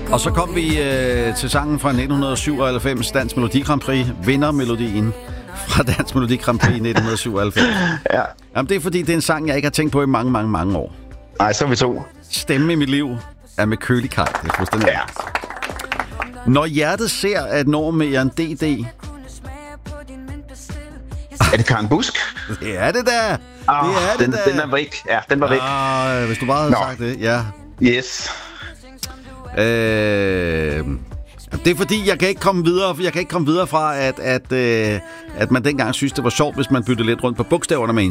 Og så kom vi til sangen fra 1997, Dansk Melodi Grand Prix, vindermelodien fra Dansk Melodi Grand Prix 1997. Ja. Jamen, det er fordi, det er en sang, jeg ikke har tænkt på i mange, mange, mange år. Nej, så er vi to. Stemme i mit liv er med Kølig Kaj. Det er fuldstændig. Ja. Når hjertet ser, at når med en DD... Er det Karen Busk? Det er det da! Den er væk. Ja, den var væk. Hvis du bare havde sagt det, ja. Yes. Det er fordi, jeg kan ikke komme videre fra, at man dengang synes, det var sjovt, hvis man byttede lidt rundt på bogstaverne med